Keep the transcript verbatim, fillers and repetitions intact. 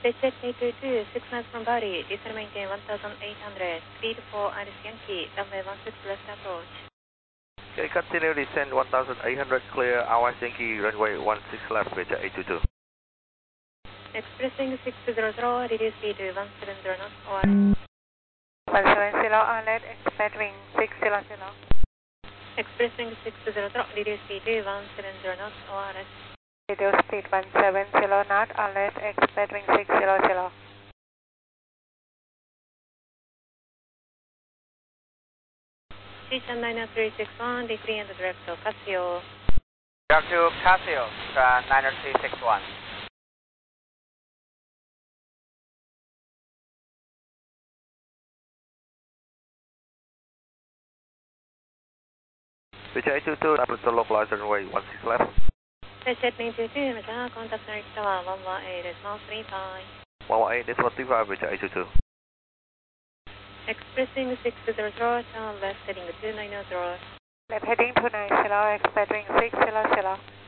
Jet eight two two, six miles from Bari, descend maintain one thousand eight hundred, speed four Iris Yankee, runway one six left approach. Okay, continue descend one thousand eight hundred, clear Iris Yankee, runway one six left, Jet eight two two. Expressing six two zero zero, reduce speed to one seven zero knots, or one seven zero, outlet, expect wing six zero zero. Expressing six two zero zero, reduce speed to one seven zero knots, O R S. Reduce speed one seven zero knot, outlet, expect wing six zero zero. Chichen nine three six one, degree and direct to Casio. Direct to Casio, uh, nine three six one. Jet eight two two, approach to localize runway one six left. Jet nine two two, Magellan, contact Norwich Tower, one one eight, decimal three five. one one eight, decimal three five, Jet eight two two. Expressing six two zero zero, turn left heading two nine zero. Left heading two nine zero, expect wing six zero zero.